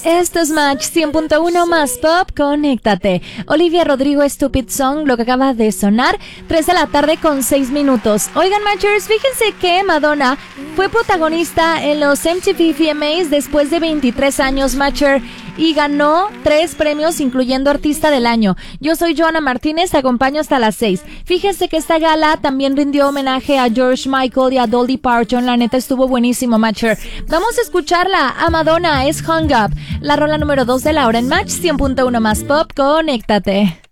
Esto es Match 100.1 más Pop, conéctate. Olivia Rodrigo, Stupid Song, lo que acaba de sonar, 3 de la tarde con 6 minutos. Oigan, Matchers, fíjense que Madonna fue protagonista en los MTV VMAs después de 23 años, Matcher, y ganó 3 premios, incluyendo Artista del Año. Yo soy Joana Martínez, te acompaño hasta las 6. Fíjense que esta gala también rindió homenaje a George Michael y a Dolly Parton. La neta estuvo buenísimo, Matcher. Vamos a escucharla a Madonna, es Hung Up, la rola número 2 de la hora en Match 100.1 más Pop, conéctate.